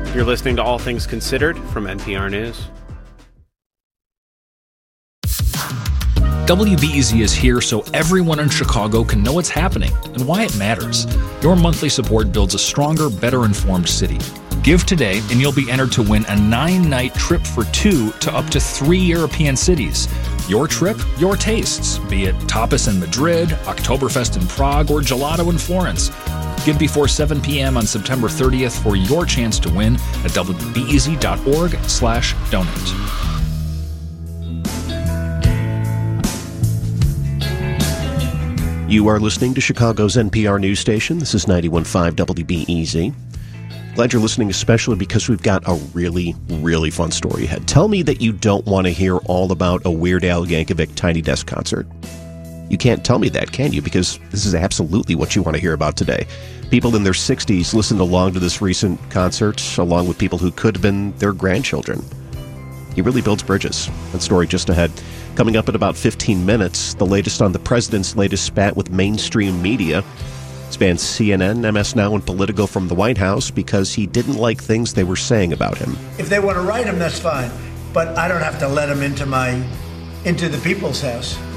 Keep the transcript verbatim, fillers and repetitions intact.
You're listening to All Things Considered from N P R News. W B E Z is here so everyone in Chicago can know what's happening and why it matters. Your monthly support builds a stronger, better-informed city. Give today and you'll be entered to win a nine-night trip for two to up to three European cities. Your trip, your tastes, be it tapas in Madrid, Oktoberfest in Prague, or gelato in Florence. Give before seven p.m. on September thirtieth for your chance to win at w b e z dot org slash donate. You are listening to Chicago's N P R news station. This is ninety-one point five W B E Z. Glad you're listening, especially because we've got a really, really fun story ahead. Tell me that you don't want to hear all about a Weird Al Yankovic Tiny Desk concert. You can't tell me that, can you? Because this is absolutely what you want to hear about today. People in their sixties listened along to this recent concert, along with people who could have been their grandchildren. He really builds bridges. That story just ahead. Coming up in about fifteen minutes, the latest on the president's latest spat with mainstream media. Spans C N N, M S Now, and Politico from the White House because he didn't like things they were saying about him. If they want to write him, that's fine. But I don't have to let him into my, into the people's house.